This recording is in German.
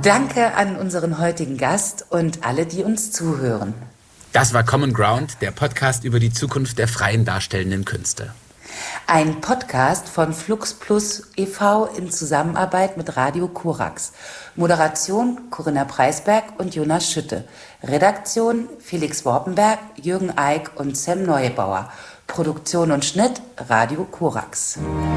Danke an unseren heutigen Gast und alle, die uns zuhören. Das war Common Ground, der Podcast über die Zukunft der freien darstellenden Künste. Ein Podcast von Flux Plus e.V. in Zusammenarbeit mit Radio Korax. Moderation Corinna Preisberg und Jonas Schütte. Redaktion Felix Worpenberg, Jürgen Eick und Sam Neubauer. Produktion und Schnitt Radio Korax.